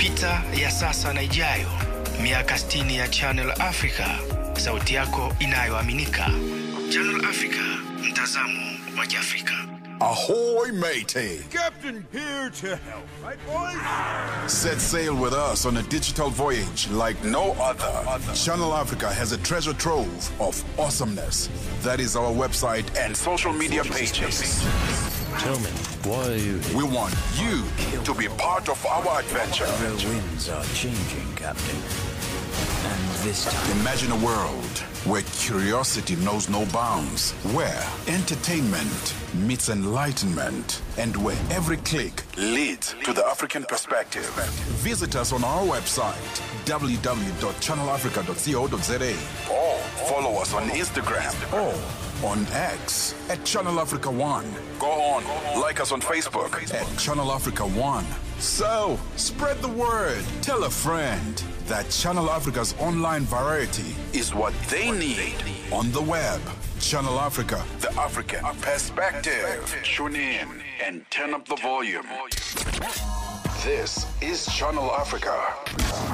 yaliyopita, ya sasa na ijayo. Miaka 60 ya Channel Africa. Sauti yako inayoaminika. Channel Africa, mtazamo wa Kiafrika. Ahoy, matey. Captain here to help, right, boys? Set sail with us on a digital voyage like no other. Channel Africa has a treasure trove of awesomeness. That is our website and social media pages. Tell me, why are you here? We want you to be part of our adventure. The winds are changing, Captain. And this time... Imagine a world where curiosity knows no bounds, where entertainment meets enlightenment, and where every click leads to the African perspective. Visit us on our website, www.channelafrica.co.za, or follow us on Instagram or on X at Channel Africa One. Go on, like us on Facebook at Channel Africa One. So, spread the word. Tell a friend that Channel Africa's online variety is what they need on the web. Channel Africa, the African perspective. Tune in and turn up the volume. This is Channel Africa.